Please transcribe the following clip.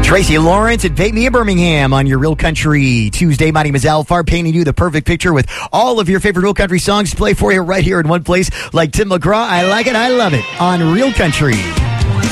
Tracy Lawrence and Peyton in Birmingham on your Real Country Tuesday. My name is Al Farr, painting you the perfect picture with all of your favorite Real Country songs to play for you right here in one place. Like Tim McGraw, I like it, I love it on Real Country.